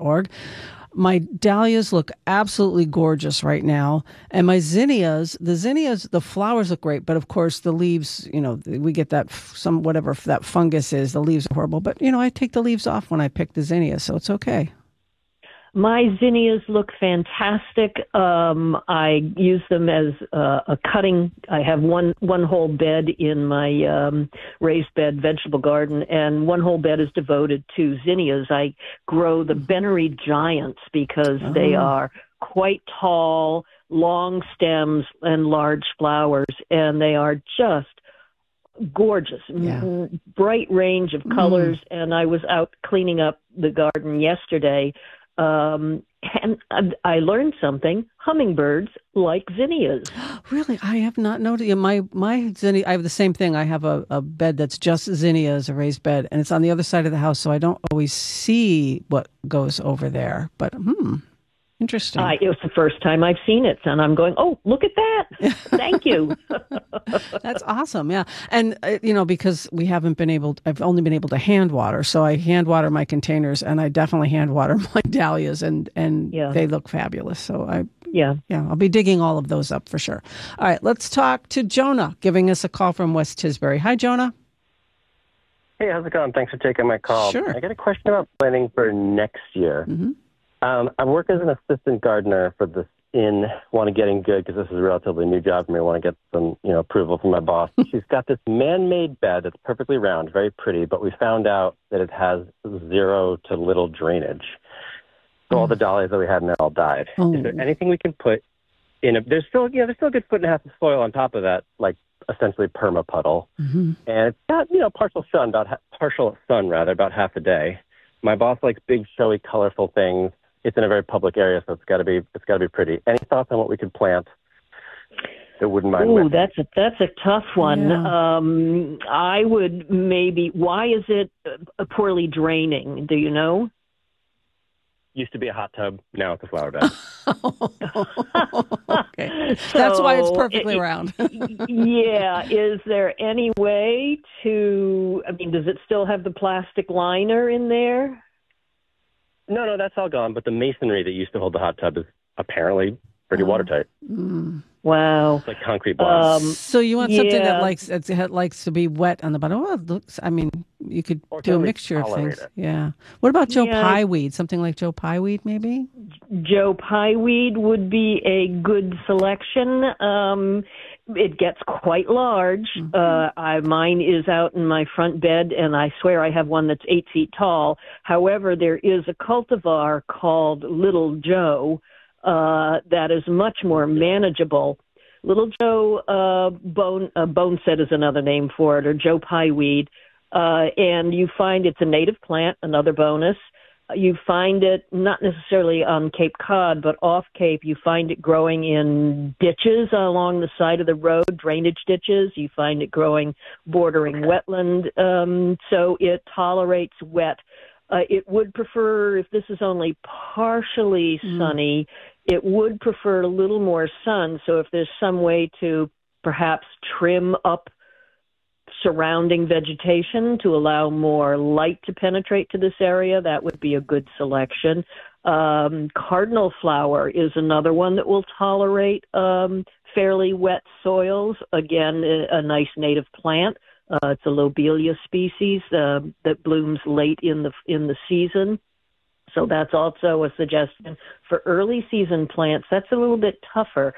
dahlias.org. My dahlias look absolutely gorgeous right now. And my zinnias, the flowers look great. But of course, the leaves, we get that, whatever that fungus is, the leaves are horrible. But, I take the leaves off when I pick the zinnias, so it's okay. My zinnias look fantastic. I use them as a cutting. I have one whole bed in my raised bed vegetable garden, and one whole bed is devoted to zinnias. I grow the Bennery Giants because they are quite tall, long stems, and large flowers, and they are just gorgeous, bright range of colors. And I was out cleaning up the garden yesterday, and I learned something. Hummingbirds like zinnias. Really? I have not noticed. My zinnia, I have the same thing. I have a bed that's just zinnias, a raised bed, and it's on the other side of the house, so I don't always see what goes over there. But, interesting. It was the first time I've seen it, and I'm going, oh, look at that. Thank you. That's awesome, yeah. And, because I've only been able to hand water, so I hand water my containers, and I definitely hand water my dahlias, and they look fabulous. So I'll be digging all of those up for sure. All right, let's talk to Jonah, giving us a call from West Tisbury. Hi, Jonah. Hey, how's it going? Thanks for taking my call. Sure. I got a question about planning for next year. Mm-hmm. I work as an assistant gardener for this inn. Want to get in good because this is a relatively new job for me. I want to get some, approval from my boss. She's got this man-made bed that's perfectly round, very pretty, but we found out that it has zero to little drainage. So all the dahlias that we had in there all died. Is there anything we can put in there's still a good foot and a half of soil on top of that, like essentially perma-puddle. Mm-hmm. And it's got, partial sun, about half a day. My boss likes big, showy, colorful things. It's in a very public area, so it's got to be pretty. Any thoughts on what we could plant that wouldn't mind? Ooh, that's a tough one. Yeah. I would maybe. Why is it poorly draining? Do you know? Used to be a hot tub. Now it's a flower bed. Okay, so that's why it's perfectly round. Yeah. Is there any way to? I mean, does it still have the plastic liner in there? No, that's all gone. But the masonry that used to hold the hot tub is apparently pretty watertight. Wow. It's like concrete blocks. So you want something that likes to be wet on the bottom. Oh, it looks. I mean, you could do a mixture of things. Yeah. What about Joe Pye weed? Something like Joe Pye weed, maybe? Joe Pye weed would be a good selection. It gets quite large. Mine is out in my front bed, and I swear I have one that's 8 feet tall. However, there is a cultivar called Little Joe that is much more manageable. Little Joe boneset is another name for it, or Joe Pye weed. And you find it's a native plant, another bonus. You find it not necessarily on Cape Cod, but off Cape. You find it growing in ditches along the side of the road, drainage ditches. You find it growing bordering wetland. So it tolerates wet. It would prefer, if this is only partially sunny, it would prefer a little more sun. So if there's some way to perhaps trim up surrounding vegetation to allow more light to penetrate to this area, that would be a good selection. Cardinal flower is another one that will tolerate fairly wet soils. Again, a nice native plant. It's a lobelia species that blooms late in the season. So that's also a suggestion for early season plants. That's a little bit tougher.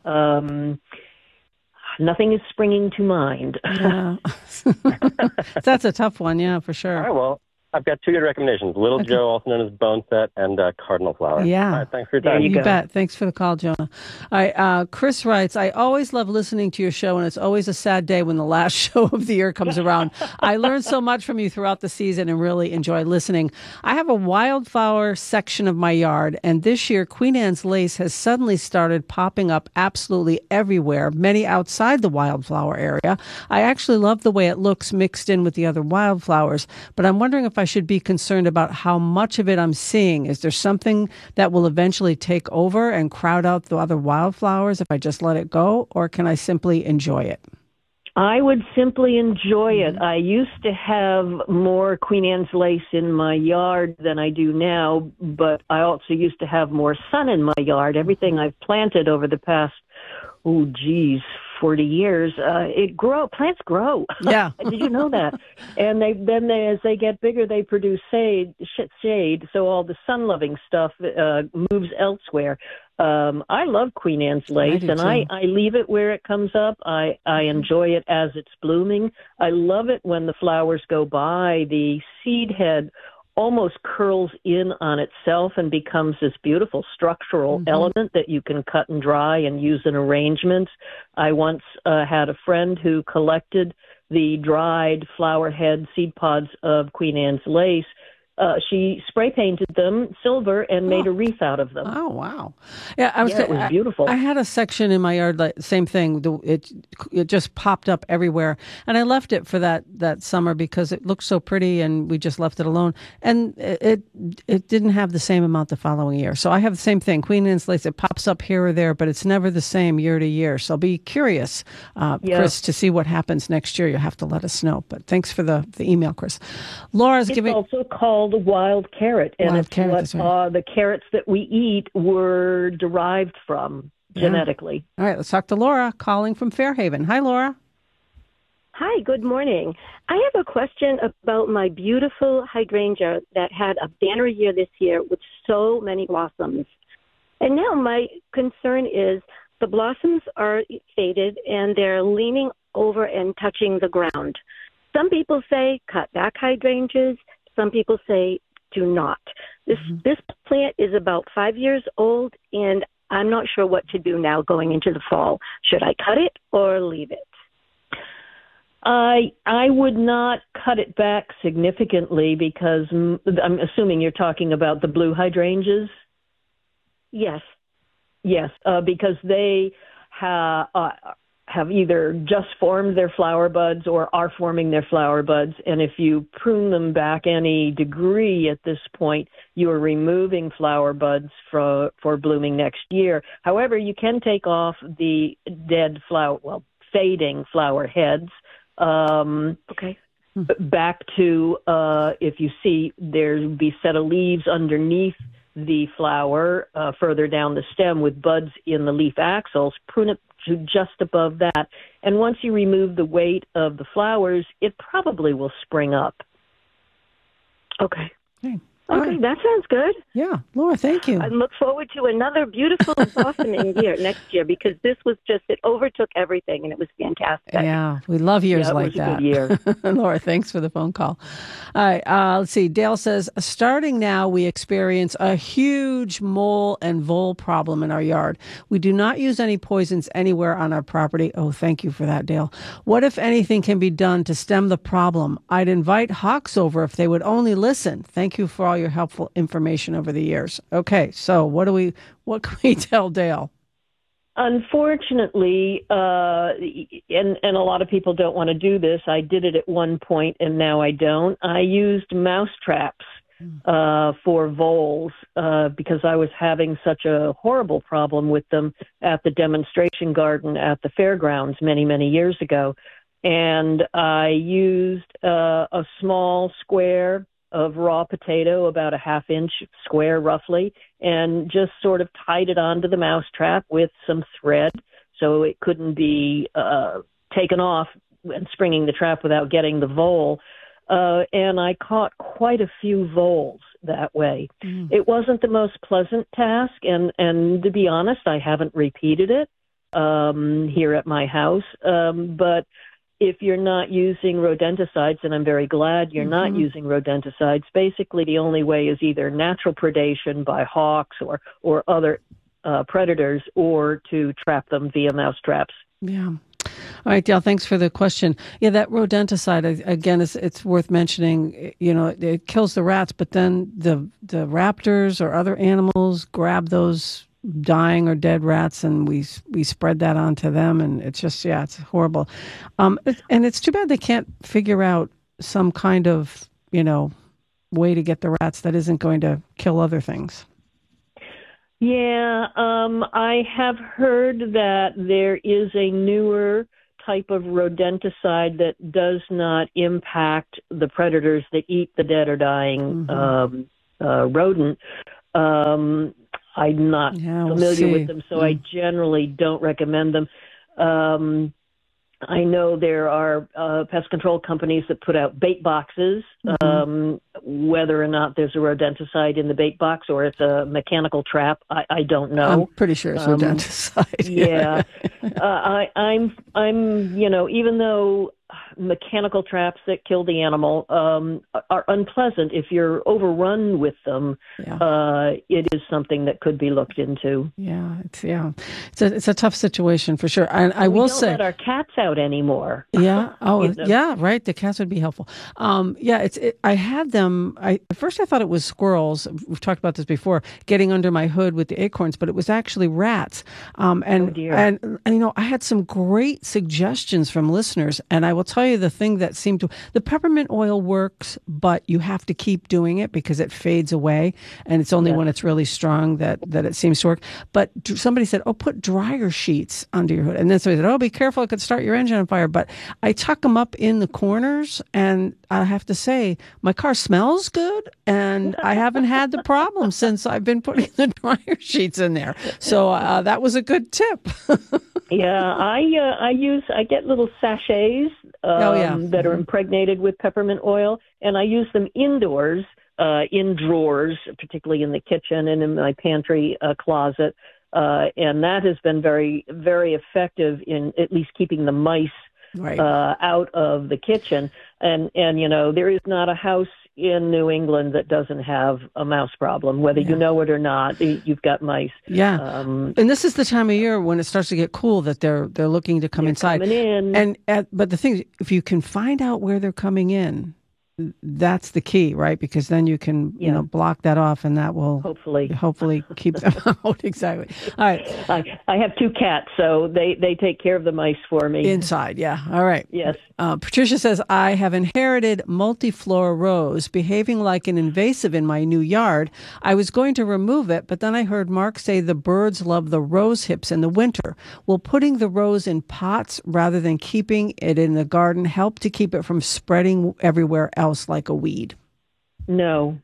Nothing is springing to mind. Yeah. That's a tough one, yeah, for sure. All right, well, I've got two good recommendations. Little Joe, also known as boneset, and cardinal flower. Yeah. All right, thanks for your time. You bet. Thanks for the call, Jonah. All right, Chris writes, I always love listening to your show, and it's always a sad day when the last show of the year comes around. I learned so much from you throughout the season and really enjoy listening. I have a wildflower section of my yard, and this year, Queen Anne's lace has suddenly started popping up absolutely everywhere, many outside the wildflower area. I actually love the way it looks mixed in with the other wildflowers, but I'm wondering if I should be concerned about how much of it I'm seeing. Is there something that will eventually take over and crowd out the other wildflowers if I just let it go, or can I simply enjoy it? I would simply enjoy it. I used to have more Queen Anne's lace in my yard than I do now, but I also used to have more sun in my yard. Everything I've planted over the past, 40 years, plants grow. Yeah. Did you know that? And as they get bigger, they produce shade, so all the sun-loving stuff moves elsewhere. I love Queen Anne's lace, and I leave it where it comes up. I enjoy it as it's blooming. I love it when the flowers go by. The seed head almost curls in on itself and becomes this beautiful structural element that you can cut and dry and use in arrangements. I once had a friend who collected the dried flower head seed pods of Queen Anne's lace. She spray painted them silver and made a wreath out of them. Oh, wow. Yeah, it was beautiful. I had a section in my yard, same thing. It just popped up everywhere. And I left it for that summer because it looked so pretty, and we just left it alone. And it didn't have the same amount the following year. So I have the same thing. Queen Anne's lace, it pops up here or there, but it's never the same year to year. So I'll be curious, Chris, to see what happens next year. You'll have to let us know. But thanks for the email, Chris. Laura's It's also called wild carrot, and it's what the carrots that we eat were derived from genetically. All right, let's talk to Laura, calling from Fairhaven. Hi, Laura. Hi, good morning. I have a question about my beautiful hydrangea that had a banner year this year with so many blossoms. And now my concern is the blossoms are faded and they're leaning over and touching the ground. Some people say cut back hydrangeas. Some people say do not. This plant is about 5 years old, and I'm not sure what to do now going into the fall. Should I cut it or leave it? I would not cut it back significantly because I'm assuming you're talking about the blue hydrangeas. Yes. Yes, because they have either just formed their flower buds or are forming their flower buds. And if you prune them back any degree at this point, you are removing flower buds for blooming next year. However, you can take off the fading flower heads. Back to, if you see there'll be a set of leaves underneath the flower further down the stem with buds in the leaf axils, prune it to just above that. And once you remove the weight of the flowers, it probably will spring up. Okay. Okay, that sounds good. Yeah, Laura, thank you. I look forward to another beautiful blossoming year next year because this was it overtook everything and it was fantastic. Yeah, we love years like that. It was a good year. Laura, thanks for the phone call. All right, let's see. Dale says, starting now, we experience a huge mole and vole problem in our yard. We do not use any poisons anywhere on our property. Oh, thank you for that, Dale. What, if anything, can be done to stem the problem? I'd invite hawks over if they would only listen. Thank you for all your helpful information over the years. Okay, so what can we tell Dale? Unfortunately, and a lot of people don't want to do this. I did it at one point, and now I don't. I used mouse traps for voles because I was having such a horrible problem with them at the demonstration garden at the fairgrounds many, many years ago. And I used a small square of raw potato, about a half-inch square roughly, and just sort of tied it onto the mousetrap with some thread so it couldn't be taken off and springing the trap without getting the vole. And I caught quite a few voles that way. It wasn't the most pleasant task, and to be honest, I haven't repeated it here at my house, but if you're not using rodenticides, and I'm very glad you're not using rodenticides, basically the only way is either natural predation by hawks or other predators, or to trap them via mouse traps. Yeah. All right, Dale, thanks for the question. Yeah, that rodenticide, again, it's worth mentioning. You know, it kills the rats, but then the raptors or other animals grab those dying or dead rats, and we spread that onto them, and it's just, it's horrible. And it's too bad they can't figure out some kind of, way to get the rats that isn't going to kill other things. Yeah, I have heard that there is a newer type of rodenticide that does not impact the predators that eat the dead or dying rodent. I'm not familiar with them, so I generally don't recommend them. I know there are pest control companies that put out bait boxes. Whether or not there's a rodenticide in the bait box or it's a mechanical trap, I don't know. I'm pretty sure it's rodenticide. Yeah, I'm even though mechanical traps that kill the animal are unpleasant, if you're overrun with them, it is something that could be looked into. It's a tough situation for sure. And I will say, we don't let our cats out anymore. Right. The cats would be helpful. I had them. At first I thought it was squirrels. We've talked about this before, getting under my hood with the acorns, but it was actually rats. And I had some great suggestions from listeners, and I will tell you the thing that seemed to, the peppermint oil works, but you have to keep doing it because it fades away, and it's only when it's really strong that it seems to work. But somebody said, put dryer sheets under your hood. And then somebody said, be careful, it could start your engine on fire. But I tuck them up in the corners, and I have to say, my car smells good, and I haven't had the problem since I've been putting the dryer sheets in there. So that was a good tip. I get little sachets that are impregnated with peppermint oil, and I use them indoors in drawers, particularly in the kitchen and in my pantry closet. And that has been very, very effective in at least keeping the mice out of the kitchen. And there is not a house in New England that doesn't have a mouse problem, whether you know it or not. You've got mice. And this is the time of year when it starts to get cool that they're looking to come inside. Coming in. But the thing is, if you can find out where they're coming in, that's the key, right? Because then you can block that off, and that will hopefully keep them out. Exactly. All right. I have 2 cats, so they take care of the mice for me. Inside, All right. Yes. Patricia says, I have inherited multiflora rose behaving like an invasive in my new yard. I was going to remove it, but then I heard Mark say the birds love the rose hips in the winter. Will putting the rose in pots rather than keeping it in the garden help to keep it from spreading everywhere else like a weed? No.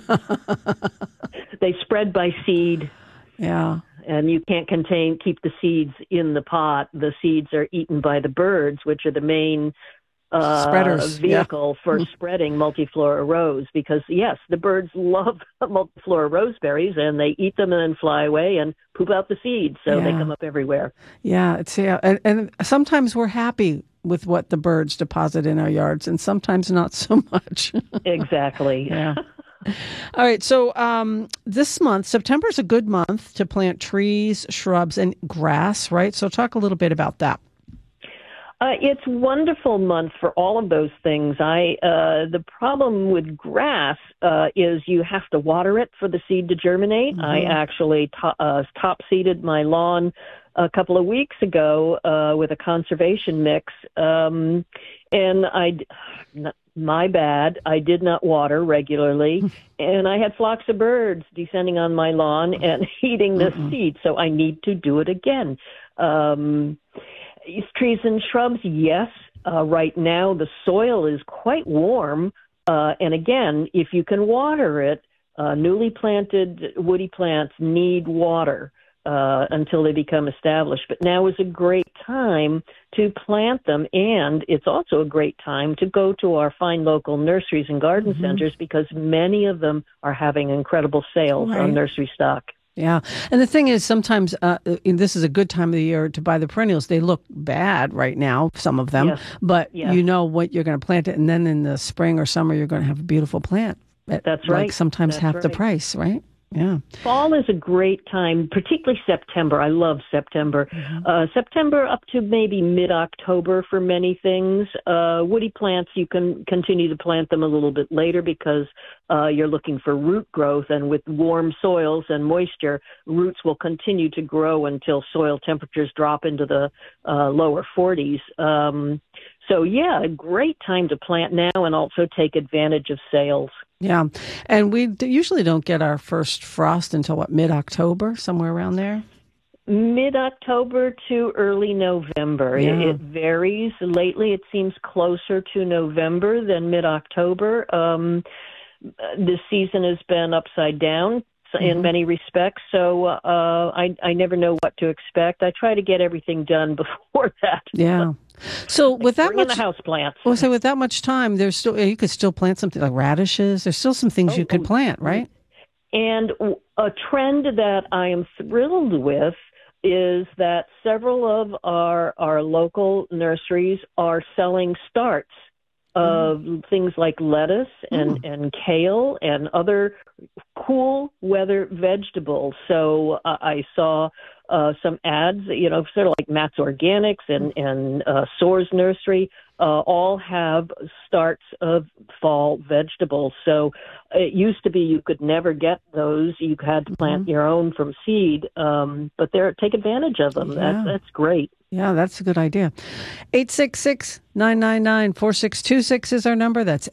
They spread by seed. Yeah. And you can't keep the seeds in the pot. The seeds are eaten by the birds, which are the main vehicle for spreading multiflora rose. Because, yes, the birds love multiflora roseberries, and they eat them and then fly away and poop out the seeds. So they come up everywhere. And sometimes we're happy with what the birds deposit in our yards, and sometimes not so much. Exactly. All right. So this month, September is a good month to plant trees, shrubs, and grass, right? So talk a little bit about that. It's a wonderful month for all of those things. The problem with grass is you have to water it for the seed to germinate. I actually top seeded my lawn a couple of weeks ago with a conservation mix, and my bad, I did not water regularly, and I had flocks of birds descending on my lawn and eating the seed, so I need to do it again. Trees and shrubs, yes. Right now the soil is quite warm, and again, if you can water it, newly planted woody plants need water until they become established. But now is a great time to plant them, and it's also a great time to go to our fine local nurseries and garden centers, because many of them are having incredible sales on nursery stock. Yeah. And the thing is, sometimes this is a good time of the year to buy the perennials. They look bad right now, some of them, but you know what you're going to plant it. And then in the spring or summer, you're going to have a beautiful plant. That's right. Like sometimes half the price, right? Yeah. Fall is a great time, particularly September. I love September. September up to maybe mid-October for many things. Woody plants, you can continue to plant them a little bit later because you're looking for root growth. And with warm soils and moisture, roots will continue to grow until soil temperatures drop into the lower 40s. So, a great time to plant now and also take advantage of sales. Yeah. And we usually don't get our first frost until, mid-October, somewhere around there? Mid-October to early November. Yeah. It varies. Lately, it seems closer to November than mid-October. This season has been upside down in many respects, so I never know what to expect. I try to get everything done before that. Yeah. So with that Bring in much the house plants. Well, so with that much time, there's still you could still plant something like radishes. There's still some things you could plant, right? And a trend that I am thrilled with is that several of our local nurseries are selling starts of things like lettuce and kale and other cool weather vegetables. So I saw some ads, sort of like Matt's Organics and Soar's Nursery, all have starts of fall vegetables. So it used to be you could never get those. You had to plant your own from seed, but take advantage of them. Yeah. That's great. Yeah, that's a good idea. 866-999-4626 is our number. That's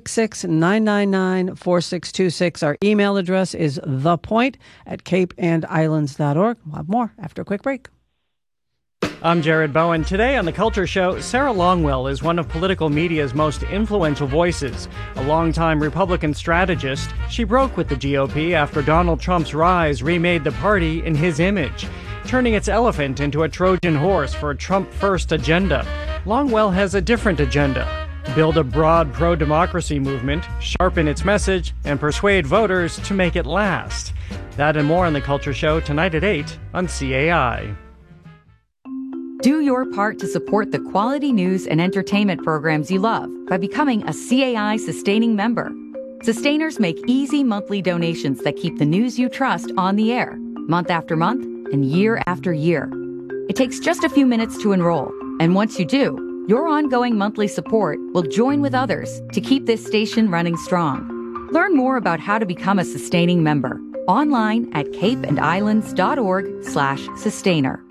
866-999-4626. Our email address is thepoint@capeandislands.org. We'll have more after a quick break. I'm Jared Bowen. Today on The Culture Show, Sarah Longwell is one of political media's most influential voices. A longtime Republican strategist, she broke with the GOP after Donald Trump's rise remade the party in his image, turning its elephant into a Trojan horse for a Trump-first agenda. Longwell has a different agenda: build a broad pro-democracy movement, sharpen its message, and persuade voters to make it last. That and more on The Culture Show tonight at 8 on CAI. Do your part to support the quality news and entertainment programs you love by becoming a CAI Sustaining member. Sustainers make easy monthly donations that keep the news you trust on the air, month after month and year after year. It takes just a few minutes to enroll, and once you do, your ongoing monthly support will join with others to keep this station running strong. Learn more about how to become a Sustaining member online at capeandislands.org/sustainer.